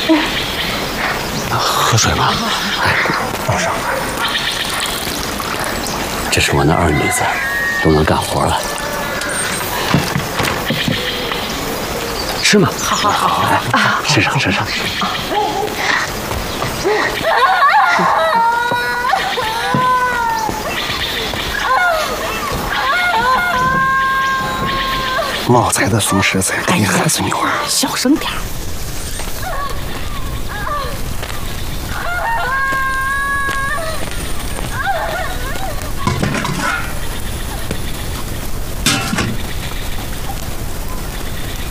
喝水吗？哎，倒上。这是我那二女子，都能干活了。吃吗？好，来，吃上。茂才的松狮子，给孩子女儿， 小声点儿。